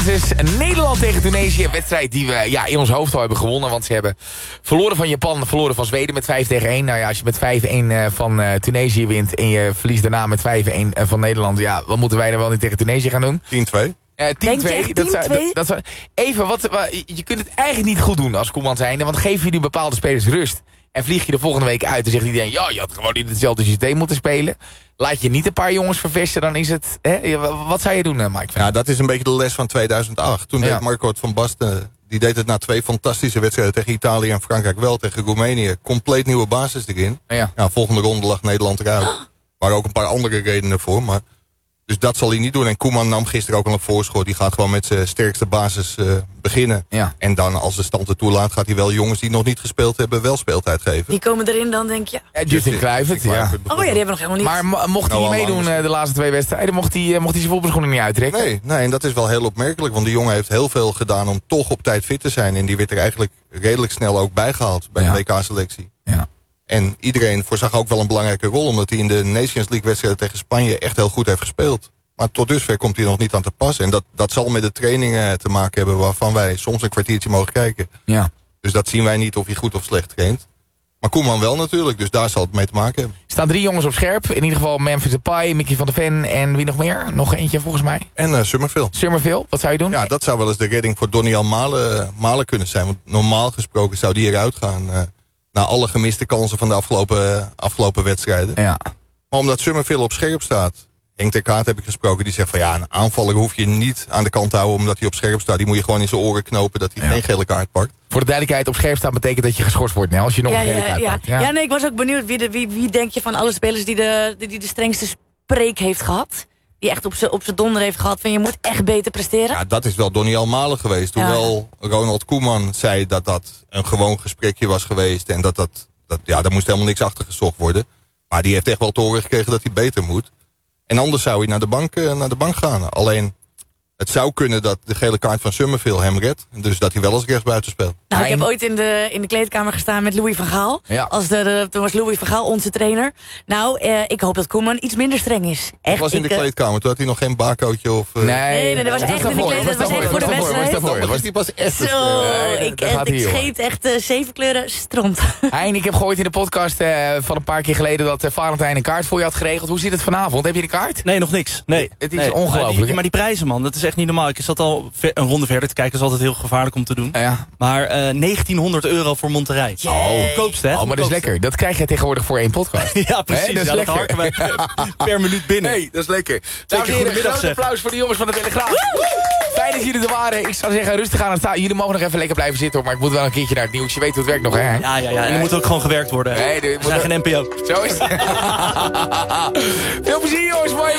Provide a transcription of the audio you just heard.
Dus Nederland tegen Tunesië, een wedstrijd die we in ons hoofd al hebben gewonnen. Want ze hebben verloren van Japan, verloren van Zweden met 5-1. Nou ja, als je met 5-1 van Tunesië wint en je verliest daarna met 5-1 van Nederland. Ja, wat moeten wij dan wel niet tegen Tunesië gaan doen? 10-2. 10-2. Even, je kunt het eigenlijk niet goed doen als Koeman zijnde. Want geef je nu bepaalde spelers rust. En vlieg je de volgende week uit en zegt iedereen... ja, je had gewoon in hetzelfde systeem moeten spelen. Laat je niet een paar jongens vervesten, dan is het... Wat zou je doen, Mike? Ja, dat is een beetje de les van 2008. Toen deed Marco van Basten... die deed het na 2 fantastische wedstrijden tegen Italië en Frankrijk wel. Tegen Roemenië. Compleet nieuwe basis erin. Ja. Volgende ronde lag Nederland eruit. Er waren ook een paar andere redenen voor, maar... Dus dat zal hij niet doen. En Koeman nam gisteren ook al een voorschot. Die gaat gewoon met zijn sterkste basis beginnen. Ja. En dan, als de stand het toelaat... gaat hij wel jongens die nog niet gespeeld hebben... wel speeltijd geven. Die komen erin dan, denk je? Justin Kluivert, ja. Oh ja, die hebben we nog helemaal niet. Maar mocht hij niet meedoen de laatste 2 wedstrijden... mocht hij zijn voetbalschoenen niet uittrekken? Nee, en dat is wel heel opmerkelijk. Want die jongen heeft heel veel gedaan om toch op tijd fit te zijn. En die werd er eigenlijk redelijk snel ook bijgehaald... bij de WK-selectie. Ja. En iedereen voorzag ook wel een belangrijke rol... omdat hij in de Nations League-wedstrijden tegen Spanje... echt heel goed heeft gespeeld. Maar tot dusver komt hij nog niet aan te pas. En dat zal met de trainingen te maken hebben... waarvan wij soms een kwartiertje mogen kijken. Ja. Dus dat zien wij niet of hij goed of slecht traint. Maar Koeman wel natuurlijk, dus daar zal het mee te maken hebben. Er staan 3 jongens op scherp. In ieder geval Memphis Depay, Mickey van der Ven en wie nog meer? Nog eentje volgens mij. En Summerville. Summerville, wat zou je doen? Ja, dat zou wel eens de redding voor Doniel Malen kunnen zijn. Want normaal gesproken zou die eruit gaan... na alle gemiste kansen van de afgelopen wedstrijden. Ja. Maar omdat Summerville op scherp staat... Henk ter Kaat heb ik gesproken, die zegt van ja, een aanvaller hoef je niet aan de kant te houden omdat hij op scherp staat. Die moet je gewoon in zijn oren knopen dat hij geen gele kaart pakt. Voor de duidelijkheid, op scherp staan betekent dat je geschorst wordt, Nel, als je nog een gele kaart pakt. Ja, nee, ik was ook benieuwd, wie denk je van alle spelers die de strengste spreek heeft gehad? Die echt op zijn donder heeft gehad van je moet echt beter presteren? Ja, dat is wel Doniel Malen geweest. Hoewel Ronald Koeman zei dat dat een gewoon gesprekje was geweest en daar moest helemaal niks achter gezocht worden. Maar die heeft echt wel te horen gekregen dat hij beter moet. En anders zou hij naar de bank gaan. Alleen, het zou kunnen dat de gele kaart van Summerville hem redt. Dus dat hij wel als rechtsbuiten speelt. Nou, ik heb ooit in de kleedkamer gestaan met Louis van Gaal. Ja. Toen was Louis van Gaal onze trainer. Nou, ik hoop dat Koeman iets minder streng is. Echt, was in de kleedkamer, toen had hij nog geen barcootje of... Nee, dat was echt in de kleedkamer. Dat was echt voor de wedstrijd. Was die pas echt... Zo, ik scheet echt 7 kleuren stront. Hein, ik heb gehoord in de podcast van een paar keer geleden... dat Valentijn een kaart voor je had geregeld. Hoe zit het vanavond? Heb je de kaart? Nee, nog niks. Nee. Het is ongelooflijk. Maar die prijzen, man, dat is echt niet normaal. Ik zat al een ronde verder te kijken. Dat is altijd heel gevaarlijk om te doen. Ja. Maar €1900 voor Monterrey. Goedkoopste, hè? Oh, maar dat is lekker. Dat krijg je tegenwoordig voor 1 podcast. Ja, precies. Dat is lekker. harken wij per minuut binnen. Nee, dat is lekker. Dames en heren, groot applaus voor de jongens van de Telegraaf. Fijn dat jullie er waren. Ik zou zeggen, rustig aan het staan. Jullie mogen nog even lekker blijven zitten, hoor. Maar ik moet wel een keertje naar het nieuws. Je weet hoe het werkt nog, hè? Ja. En er moet ook gewoon gewerkt worden. Nee, we zijn geen NPO. Zo is het. Veel plezier, jongens. Mooie